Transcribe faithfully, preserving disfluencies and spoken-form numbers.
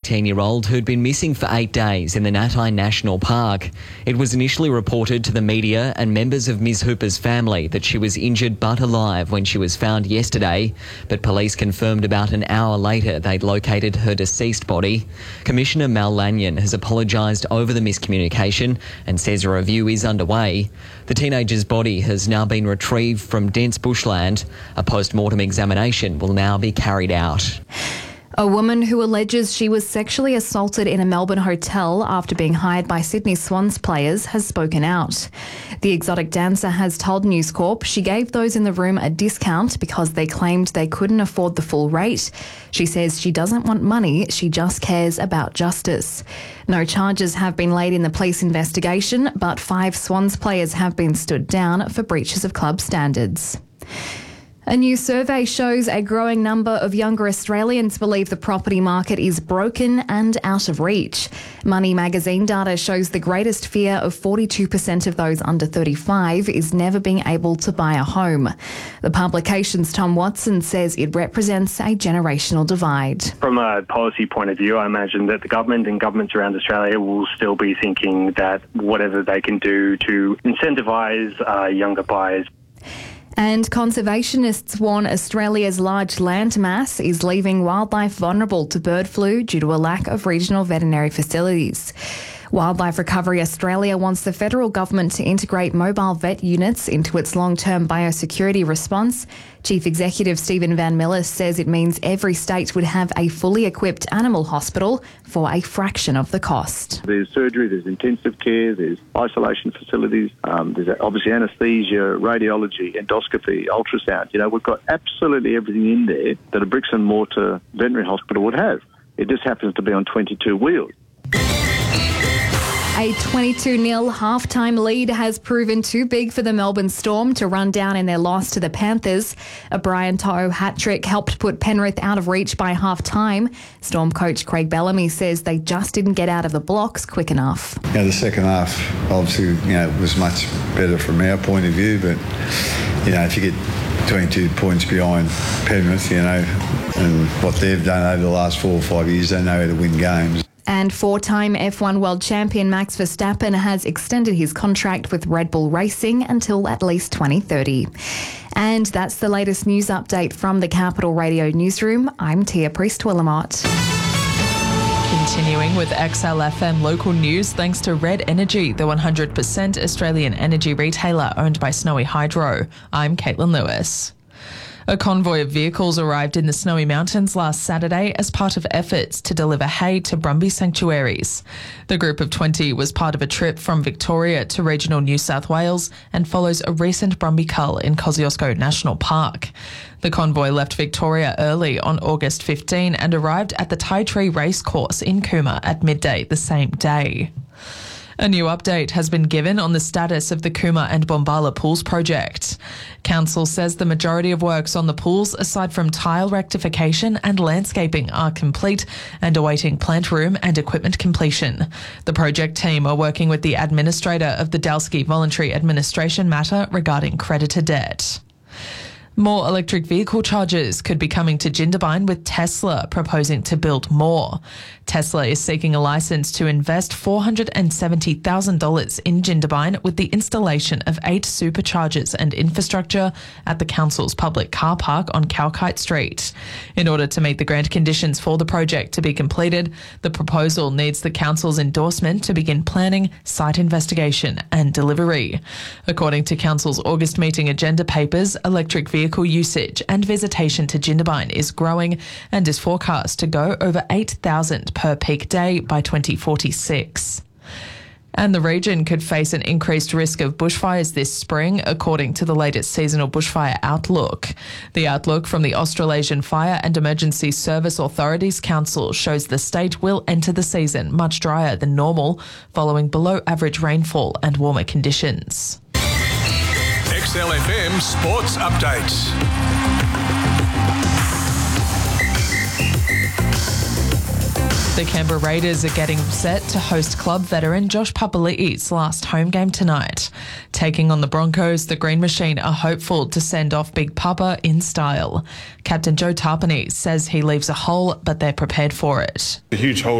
eighteen-year-old who'd been missing for eight days in the Natai National Park. It was initially reported to the media and members of Miz Hooper's family that she was injured but alive when she was found yesterday, but police confirmed about an hour later they'd located her deceased body. Commissioner Mal Lanyon has apologised over the miscommunication and says a review is underway. The teenager's body has now been retrieved from dense bushland. A post-mortem examination will now be carried out. A woman who alleges she was sexually assaulted in a Melbourne hotel after being hired by Sydney Swans players has spoken out. The exotic dancer has told News Corp she gave those in the room a discount because they claimed they couldn't afford the full rate. She says she doesn't want money, she just cares about justice. No charges have been laid in the police investigation, but five Swans players have been stood down for breaches of club standards. A new survey shows a growing number of younger Australians believe the property market is broken and out of reach. Money magazine data shows the greatest fear of forty-two percent of those under thirty-five is never being able to buy a home. The publication's Tom Watson says it represents a generational divide. From a policy point of view, I imagine that the government and governments around Australia will still be thinking that whatever they can do to incentivise uh, younger buyers. And conservationists warn Australia's large land mass is leaving wildlife vulnerable to bird flu due to a lack of regional veterinary facilities. Wildlife Recovery Australia wants the federal government to integrate mobile vet units into its long-term biosecurity response. Chief Executive Stephen Van Millis says it means every state would have a fully equipped animal hospital for a fraction of the cost. There's surgery, there's intensive care, there's isolation facilities, um, there's obviously anaesthesia, radiology, endoscopy, ultrasound. You know, we've got absolutely everything in there that a bricks and mortar veterinary hospital would have. It just happens to be on twenty-two wheels. A twenty-two nil halftime lead has proven too big for the Melbourne Storm to run down in their loss to the Panthers. A Brian To'o hat-trick helped put Penrith out of reach by half-time. Storm coach Craig Bellamy says they just didn't get out of the blocks quick enough. You know, the second half obviously, you know, was much better from our point of view, but, you know, if you get twenty-two points behind Penrith, you know, and what they've done over the last four or five years, they know how to win games. And four-time F one world champion Max Verstappen has extended his contract with Red Bull Racing until at least twenty thirty. And that's the latest news update from the Capital Radio newsroom. I'm Tia Priest-Willamot. Continuing with X L F M local news, thanks to Red Energy, the one hundred percent Australian energy retailer owned by Snowy Hydro. I'm Caitlin Lewis. A convoy of vehicles arrived in the Snowy Mountains last Saturday as part of efforts to deliver hay to Brumby sanctuaries. The group of twenty was part of a trip from Victoria to regional New South Wales and follows a recent Brumby cull in Kosciuszko National Park. The convoy left Victoria early on August fifteenth and arrived at the Ti Tree Racecourse in Cooma at midday the same day. A new update has been given on the status of the Cooma and Bombala Pools project. Council says the majority of works on the pools, aside from tile rectification and landscaping, are complete and awaiting plant room and equipment completion. The project team are working with the administrator of the Dalsky Voluntary Administration matter regarding creditor debt. More electric vehicle chargers could be coming to Jindabyne, with Tesla proposing to build more. Tesla is seeking a licence to invest four hundred seventy thousand dollars in Jindabyne with the installation of eight superchargers and infrastructure at the council's public car park on Cowkite Street. In order to meet the grant conditions for the project to be completed, the proposal needs the council's endorsement to begin planning, site investigation and delivery. According to council's August meeting agenda papers, electric vehicle usage and visitation to Jindabyne is growing and is forecast to go over eight thousand per peak day by twenty forty-six. And the region could face an increased risk of bushfires this spring, according to the latest seasonal bushfire outlook. The outlook from the Australasian Fire and Emergency Service Authorities Council shows the state will enter the season much drier than normal, following below average rainfall and warmer conditions. X L F M Sports Updates. The Canberra Raiders are getting set to host club veteran Josh Papali'i's last home game tonight. Taking on the Broncos, the Green Machine are hopeful to send off Big Papa in style. Captain Joe Tarpany says he leaves a hole, but they're prepared for it. A huge hole